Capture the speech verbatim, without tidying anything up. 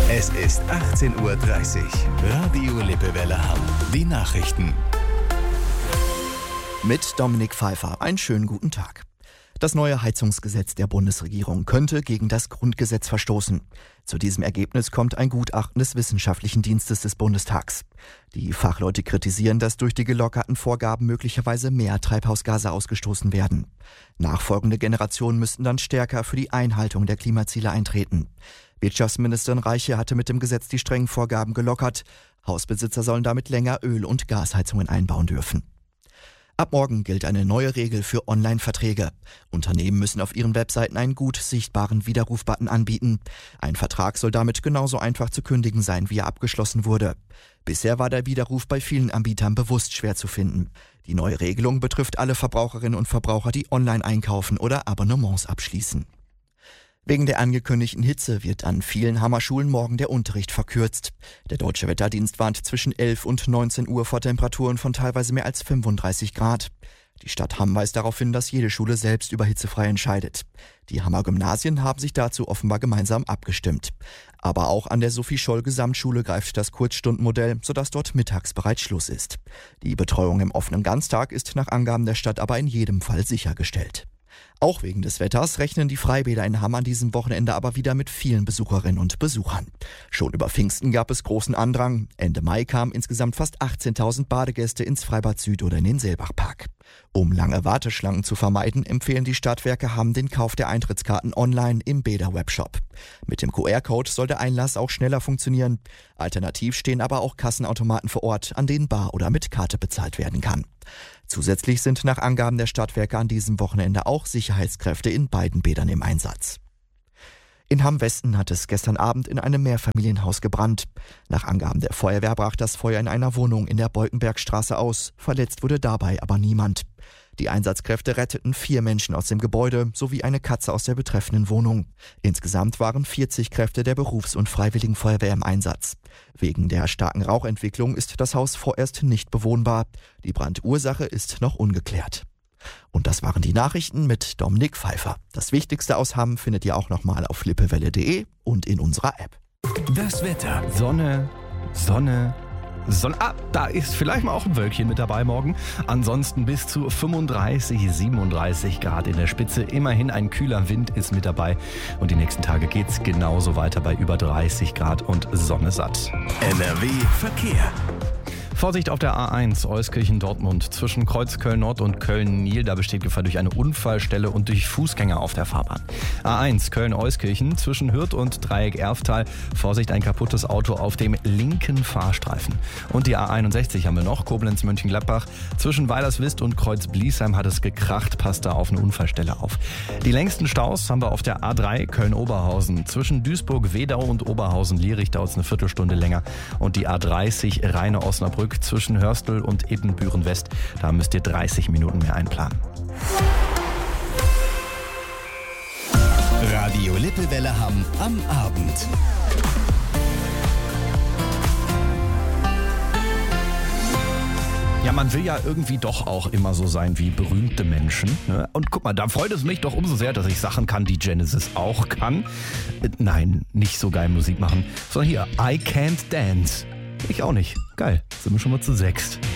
Es ist achtzehn Uhr dreißig. Radio Lippewelle Hamm. Die Nachrichten. Mit Dominik Pfeiffer. Einen schönen guten Tag. Das neue Heizungsgesetz der Bundesregierung könnte gegen das Grundgesetz verstoßen. Zu diesem Ergebnis kommt ein Gutachten des Wissenschaftlichen Dienstes des Bundestags. Die Fachleute kritisieren, dass durch die gelockerten Vorgaben möglicherweise mehr Treibhausgase ausgestoßen werden. Nachfolgende Generationen müssten dann stärker für die Einhaltung der Klimaziele eintreten. Wirtschaftsministerin Reiche hatte mit dem Gesetz die strengen Vorgaben gelockert. Hausbesitzer sollen damit länger Öl- und Gasheizungen einbauen dürfen. Ab morgen gilt eine neue Regel für Online-Verträge. Unternehmen müssen auf ihren Webseiten einen gut sichtbaren Widerrufbutton anbieten. Ein Vertrag soll damit genauso einfach zu kündigen sein, wie er abgeschlossen wurde. Bisher war der Widerruf bei vielen Anbietern bewusst schwer zu finden. Die neue Regelung betrifft alle Verbraucherinnen und Verbraucher, die online einkaufen oder Abonnements abschließen. Wegen der angekündigten Hitze wird an vielen Hammerschulen morgen der Unterricht verkürzt. Der Deutsche Wetterdienst warnt zwischen elf und neunzehn Uhr vor Temperaturen von teilweise mehr als fünfunddreißig Grad. Die Stadt Hamm weist darauf hin, dass jede Schule selbst über hitzefrei entscheidet. Die Hammer Gymnasien haben sich dazu offenbar gemeinsam abgestimmt. Aber auch an der Sophie-Scholl-Gesamtschule greift das Kurzstundenmodell, sodass dort mittags bereits Schluss ist. Die Betreuung im offenen Ganztag ist nach Angaben der Stadt aber in jedem Fall sichergestellt. Auch wegen des Wetters rechnen die Freibäder in Hamm an diesem Wochenende aber wieder mit vielen Besucherinnen und Besuchern. Schon über Pfingsten gab es großen Andrang. Ende Mai kamen insgesamt fast achtzehntausend Badegäste ins Freibad Süd oder in den Seelbachpark. Um lange Warteschlangen zu vermeiden, empfehlen die Stadtwerke Hamm den Kauf der Eintrittskarten online im Bäder-Webshop. Mit dem Q R-Code soll der Einlass auch schneller funktionieren. Alternativ stehen aber auch Kassenautomaten vor Ort, an denen bar oder mit Karte bezahlt werden kann. Zusätzlich sind nach Angaben der Stadtwerke an diesem Wochenende auch Sicherheitskräfte in beiden Bädern im Einsatz. In Hamm-Westen hat es gestern Abend in einem Mehrfamilienhaus gebrannt. Nach Angaben der Feuerwehr brach das Feuer in einer Wohnung in der Beukenbergstraße aus. Verletzt wurde dabei aber niemand. Die Einsatzkräfte retteten vier Menschen aus dem Gebäude sowie eine Katze aus der betreffenden Wohnung. Insgesamt waren vierzig Kräfte der Berufs- und Freiwilligen Feuerwehr im Einsatz. Wegen der starken Rauchentwicklung ist das Haus vorerst nicht bewohnbar. Die Brandursache ist noch ungeklärt. Und das waren die Nachrichten mit Dominik Pfeiffer. Das Wichtigste aus Hamm findet ihr auch nochmal auf lippewelle punkt de und in unserer App. Das Wetter. Sonne, Sonne, Sonne. Ah, da ist vielleicht mal auch ein Wölkchen mit dabei morgen. Ansonsten bis zu fünfunddreißig, siebenunddreißig Grad in der Spitze. Immerhin ein kühler Wind ist mit dabei. Und die nächsten Tage geht's genauso weiter bei über dreißig Grad und Sonne satt. N R W Verkehr. Vorsicht auf der A eins Euskirchen-Dortmund zwischen Kreuz Köln-Nord und Köln-Nil. Da besteht Gefahr durch eine Unfallstelle und durch Fußgänger auf der Fahrbahn. A eins Köln-Euskirchen zwischen Hürth und Dreieck Erftal. Vorsicht, ein kaputtes Auto auf dem linken Fahrstreifen. Und die A einundsechzig haben wir noch, Koblenz-Mönchengladbach. Zwischen Weilerswist und Kreuz-Bliesheim hat es gekracht, passt da auf eine Unfallstelle auf. Die längsten Staus haben wir auf der A drei Köln-Oberhausen. Zwischen Duisburg-Wedau und Oberhausen-Lierich dauert es eine Viertelstunde länger. Und die A dreißig Rheine-Osnabrück zwischen Hörstel und Ebenbüren-West. Da müsst ihr dreißig Minuten mehr einplanen. Radio Lippewelle Hamm am Abend. Ja, man will ja irgendwie doch auch immer so sein wie berühmte Menschen. Ne? Und guck mal, da freut es mich doch umso sehr, dass ich Sachen kann, die Genesis auch kann. Äh, nein, nicht so geil Musik machen, sondern hier, I Can't Dance. Ich auch nicht. Geil, sind wir schon mal zu sechst.